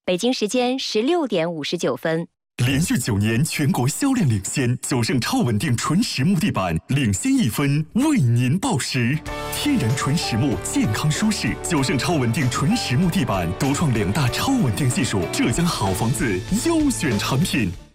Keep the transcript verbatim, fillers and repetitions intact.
北京时间十六点五十九分。 连续九年全国销量领先，九盛超稳定纯实木地板领先一分，为您报时。天然纯实木，健康舒适。九盛超稳定纯实木地板独创两大超稳定技术，浙江好房子优选产品。